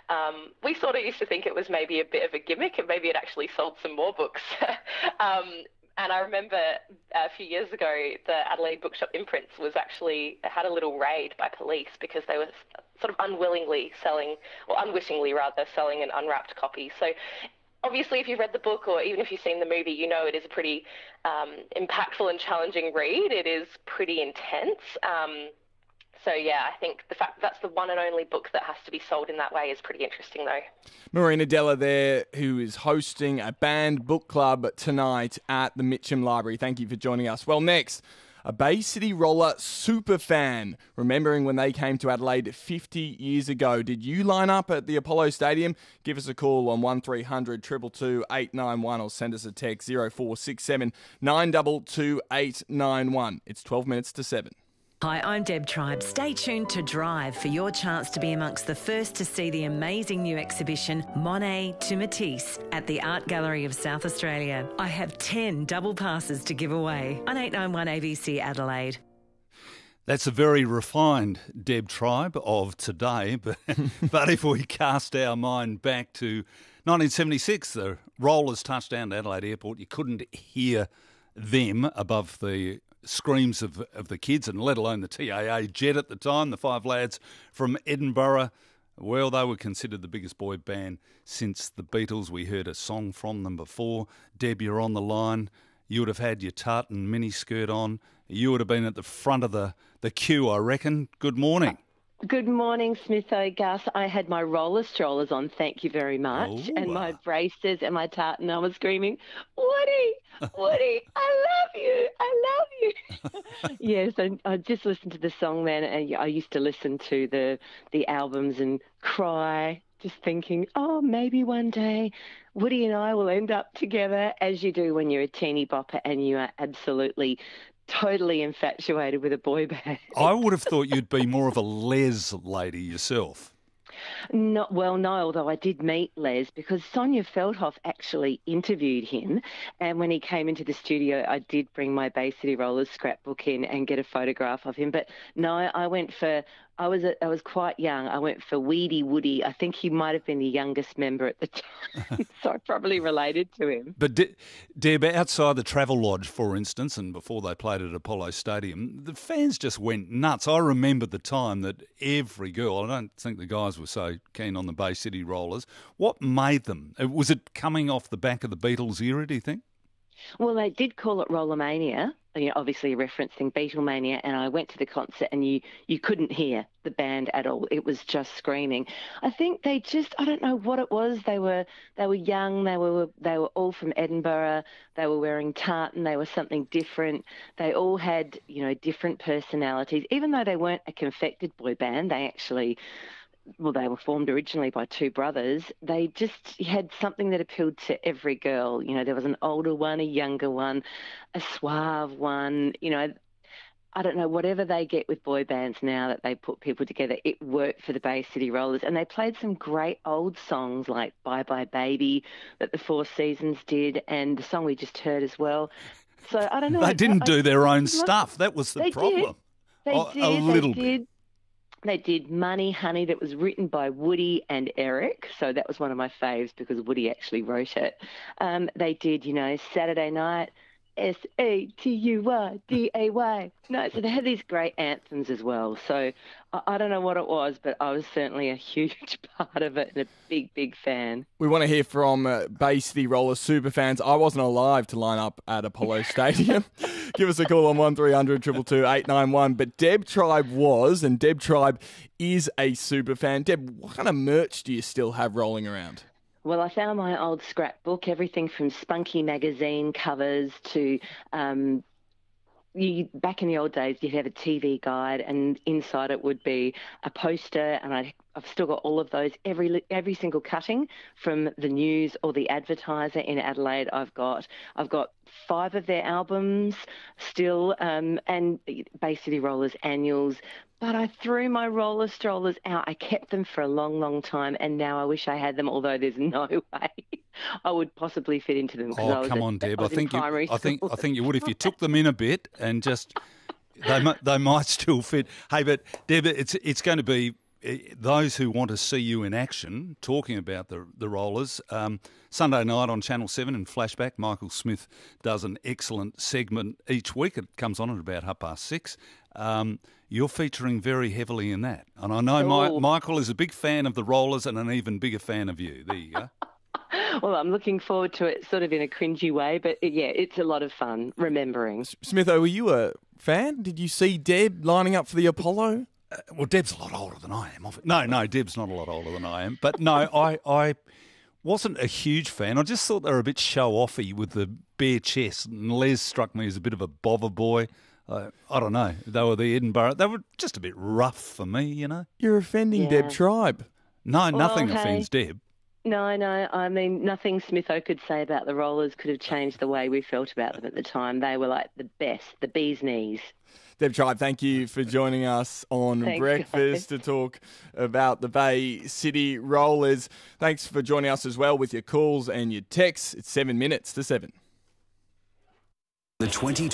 We sort of used to think it was maybe a bit of a gimmick and maybe it actually sold some more books. And I remember a few years ago, the Adelaide Bookshop Imprints had a little raid by police because they were sort of unwittingly selling an unwrapped copy. So obviously, if you've read the book or even if you've seen the movie, you know it is a pretty impactful and challenging read. It is pretty intense. So, yeah, I think the fact that's the one and only book that has to be sold in that way is pretty interesting, though. Marina Della there, who is hosting a banned book club tonight at the Mitcham Library. Thank you for joining us. Well, next, a Bay City Roller super fan, remembering when they came to Adelaide 50 years ago. Did you line up at the Apollo Stadium? Give us a call on 1300 222 891 or send us a text 0467 922 891. It's 12 minutes to 7. Hi, I'm Deb Tribe. Stay tuned to Drive for your chance to be amongst the first to see the amazing new exhibition Monet to Matisse at the Art Gallery of South Australia. I have 10 double passes to give away on 891 ABC Adelaide. That's a very refined Deb Tribe of today, but if we cast our mind back to 1976, the Rollers touched down at Adelaide Airport. You couldn't hear them above the screams of the kids, and let alone the TAA jet at the time, the five lads from Edinburgh. Well, they were considered the biggest boy band since the Beatles. We heard a song from them before. Deb, you're on the line. You would have had your tartan miniskirt on. You would have been at the front of the queue, I reckon. Good morning. Good morning, Smitho, Gus. I had my roller strollers on, thank you very much, and my braces and my tartan. I was screaming, Woody, I love you. Yes, and I just listened to the song then, and I used to listen to the albums and cry, just thinking, oh, maybe one day Woody and I will end up together, as you do when you're a teeny bopper and you are absolutely totally infatuated with a boy band. I would have thought you'd be more of a Les lady yourself. No, although I did meet Les because Sonia Feldhoff actually interviewed him, and when he came into the studio, I did bring my Bay City Rollers scrapbook in and get a photograph of him. But no, I was quite young. I went for Weedy Woody. I think he might have been the youngest member at the time, so I probably related to him. But Deb, outside the Travel Lodge, for instance, and before they played at Apollo Stadium, the fans just went nuts. I remember the time that every girl, I don't think the guys were so keen on the Bay City Rollers. What made them? Was it coming off the back of the Beatles era, do you think? Well, they did call it Rollermania, obviously referencing Beatlemania, and I went to the concert and you couldn't hear the band at all. It was just screaming. I think I don't know what it was. They were young, they were all from Edinburgh, they were wearing tartan, they were something different. They all had, different personalities. Even though they weren't a confected boy band, they were formed originally by two brothers. They just had something that appealed to every girl. There was an older one, a younger one, a suave one. I don't know, whatever they get with boy bands now that they put people together, it worked for the Bay City Rollers. And they played some great old songs like Bye Bye Baby that the Four Seasons did, and the song we just heard as well. So I don't know. They didn't do their own stuff. That was the problem. They did. A little bit. They did Money Honey, that was written by Woody and Eric. So that was one of my faves because Woody actually wrote it. They did, Saturday Night, Saturday. No, so they had these great anthems as well. So I don't know what it was, but I was certainly a huge part of it and a big, big fan. We want to hear from Bay City Roller super fans. I wasn't alive to line up at Apollo Stadium. Give us a call on 1300 222 891. But Deb Tribe was, and Deb Tribe is a super fan. Deb, what kind of merch do you still have rolling around? Well, I found my old scrapbook, everything from Spunky magazine covers to back in the old days, you'd have a TV guide, and inside it would be a poster, and I've still got all of those, every single cutting from the news or the Advertiser in Adelaide. I've got 5 of their albums still, and Bay City Rollers annuals. But I threw my roller strollers out. I kept them for a long, long time, and now I wish I had them. Although there's no way I would possibly fit into them. Oh, come on, Deb! I think you would if you took them in a bit and just they might still fit. Hey, but Deb, it's going to be those who want to see you in action, talking about the Rollers, Sunday night on Channel 7 in Flashback, Michael Smith does an excellent segment each week. It comes on at about 6:30. You're featuring very heavily in that. And I know Michael is a big fan of the Rollers and an even bigger fan of you. There you go. Well, I'm looking forward to it sort of in a cringy way, but yeah, it's a lot of fun remembering. Smitho, were you a fan? Did you see Deb lining up for the Apollo? Well, Deb's a lot older than I am. No, Deb's not a lot older than I am. But no, I wasn't a huge fan. I just thought they were a bit show-offy with the bare chest. And Les struck me as a bit of a bother boy. I don't know. They were the Edinburgh. They were just a bit rough for me, you know. You're offending Deb Tribe. No, nothing offends Deb. No. I mean, nothing Smitho could say about the Rollers could have changed the way we felt about them at the time. They were like the best, the bee's knees. Deb Tribe, thank you for joining us on Breakfast to talk about the Bay City Rollers. Thanks for joining us as well with your calls and your texts. It's 7 minutes to 7. The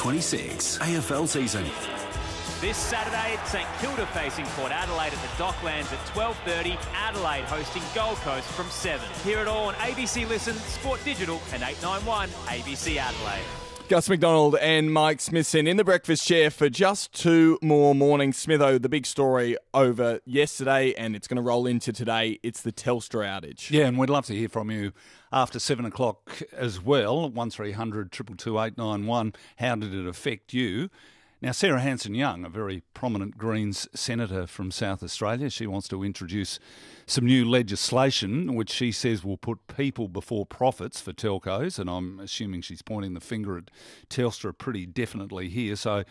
2026 AFL season. This Saturday, St Kilda facing Port Adelaide at the Docklands at 12:30. Adelaide hosting Gold Coast from 7. Hear it all on ABC Listen, Sport Digital and 891 ABC Adelaide. Gus McDonald and Mike Smithson in the breakfast chair for just 2 more mornings. Smitho, the big story over yesterday, and it's going to roll into today. It's the Telstra outage. Yeah, and we'd love to hear from you after 7 o'clock as well. 1300 222 891. How did it affect you? Now, Sarah Hanson-Young, a very prominent Greens senator from South Australia, she wants to introduce some new legislation which she says will put people before profits for telcos, and I'm assuming she's pointing the finger at Telstra pretty definitely here. So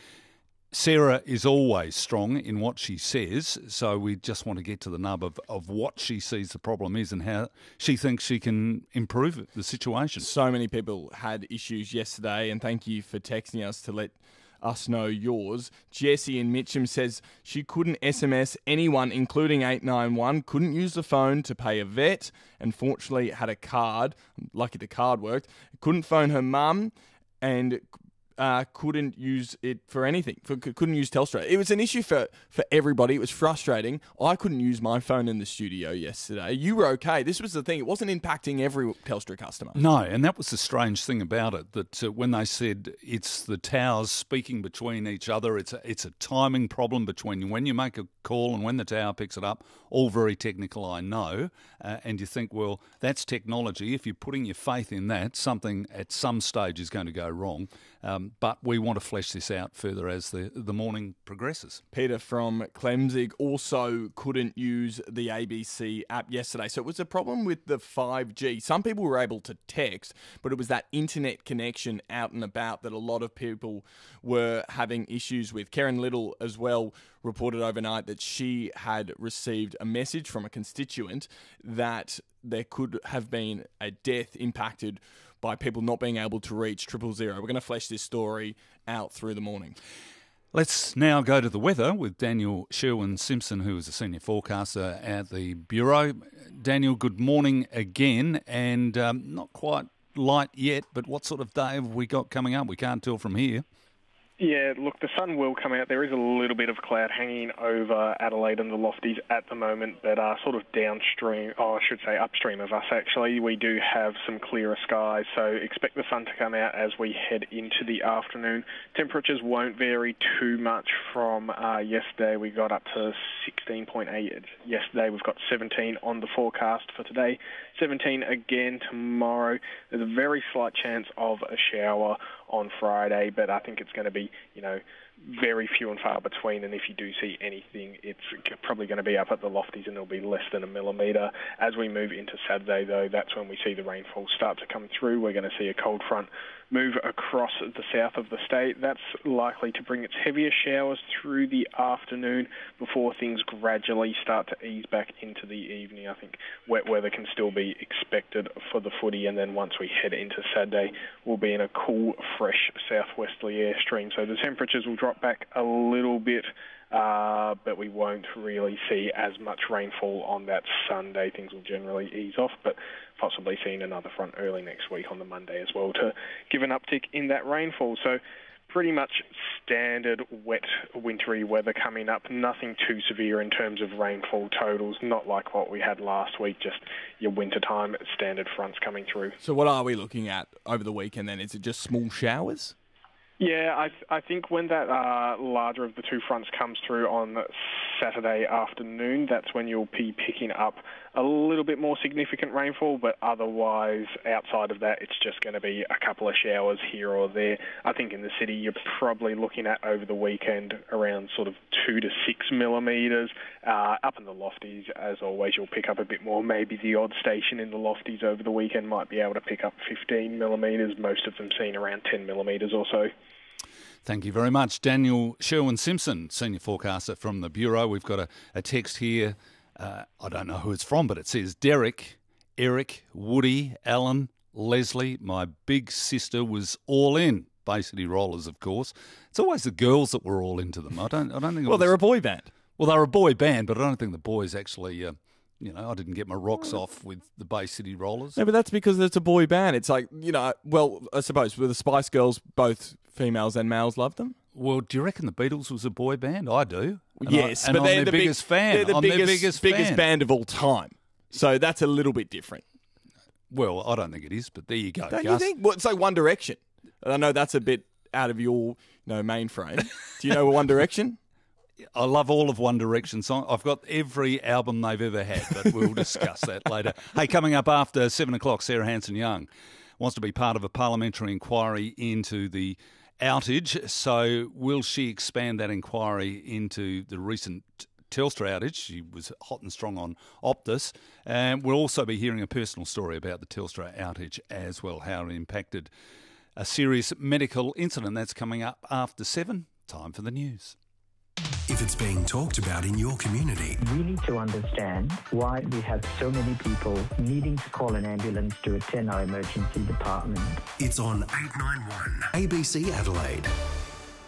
Sarah is always strong in what she says, so we just want to get to the nub of what she sees the problem is and how she thinks she can improve the situation. So many people had issues yesterday, and thank you for texting us to let us know yours. Jessie in Mitcham says she couldn't SMS anyone, including 891, couldn't use the phone to pay a vet, and fortunately had a card. I'm lucky the card worked. Couldn't phone her mum, and couldn't use it for anything. Couldn't use Telstra. It was an issue for everybody. It was frustrating. I couldn't use my phone in the studio yesterday. You were okay. This was the thing. It wasn't impacting every Telstra customer. No, and that was the strange thing about it, that when they said it's the towers speaking between each other, it's a timing problem between when you make a call and when the tower picks it up. All very technical, I know. And you think, well, that's technology. If you're putting your faith in that, something at some stage is going to go wrong. But we want to flesh this out further as the morning progresses. Peter from Clemzig also couldn't use the ABC app yesterday. So it was a problem with the 5G. Some people were able to text, but it was that internet connection out and about that a lot of people were having issues with. Karen Little as well reported overnight that she had received a message from a constituent that there could have been a death impacted by people not being able to reach 000. We're going to flesh this story out through the morning. Let's now go to the weather with Daniel Sherwin-Simpson, who is a senior forecaster at the Bureau. Daniel, good morning again, and not quite light yet, but what sort of day have we got coming up? We can't tell from here. Yeah, look, the sun will come out. There is a little bit of cloud hanging over Adelaide and the Lofties at the moment, but sort of downstream, I should say upstream of us, actually. We do have some clearer skies, so expect the sun to come out as we head into the afternoon. Temperatures won't vary too much from yesterday. We got up to 16.8 yesterday. We've got 17 on the forecast for today. 17 again tomorrow. There's a very slight chance of a shower on Friday, but I think it's going to be, very few and far between, and if you do see anything, it's probably going to be up at the Lofties and it'll be less than a millimetre. As we move into Saturday, though, that's when we see the rainfall start to come through. We're going to see a cold front move across the south of the state. That's likely to bring its heavier showers through the afternoon before things gradually start to ease back into the evening. I think wet weather can still be expected for the footy, and then once we head into Saturday, we'll be in a cool, fresh southwesterly airstream. So the temperatures will drop back a little bit, but we won't really see as much rainfall on that Sunday. Things will generally ease off, but possibly seeing another front early next week on the Monday as well to give an uptick in that rainfall. So pretty much standard wet, wintry weather coming up. Nothing too severe in terms of rainfall totals, not like what we had last week, just your wintertime standard fronts coming through. So what are we looking at over the weekend then? Is it just small showers? Yeah, I think when that larger of the two fronts comes through on Saturday afternoon, that's when you'll be picking up a little bit more significant rainfall, but otherwise, outside of that, it's just going to be a couple of showers here or there. I think in the city, you're probably looking at over the weekend around sort of 2 to 6 millimetres. Up in the Lofties, as always, you'll pick up a bit more. Maybe the odd station in the Lofties over the weekend might be able to pick up 15 millimetres, most of them seen around 10 millimetres or so. Thank you very much. Daniel Sherwin-Simpson, Senior Forecaster from the Bureau. We've got a text here. I don't know who it's from, but it says, Derek, Eric, Woody, Alan, Leslie, my big sister was all in. Bay City Rollers, of course. It's always the girls that were all into them. I don't think. Well, they're a boy band. Well, they're a boy band, but I don't think the boys actually. I didn't get my rocks off with the Bay City Rollers. No, but that's because it's a boy band. It's like, well, I suppose with the Spice Girls, both females and males love them. Well, do you reckon the Beatles was a boy band? I do. Yes, but they're the biggest fan. They're the biggest band of all time. So that's a little bit different. Well, I don't think it is, but there you go, Don't Gus. you think? Well, it's like One Direction. I know that's a bit out of your mainframe. Do you know One Direction? I love all of One Direction songs. I've got every album they've ever had, but we'll discuss that later. Hey, coming up after 7 o'clock, Sarah Hanson-Young wants to be part of a parliamentary inquiry into the outage. So will she expand that inquiry into the recent Telstra outage? She was hot and strong on Optus. And we'll also be hearing a personal story about the Telstra outage as well, how it impacted a serious medical incident. That's coming up after 7. Time for the news. If it's being talked about in your community, we need to understand why we have so many people needing to call an ambulance to attend our emergency department. It's on 891 ABC Adelaide.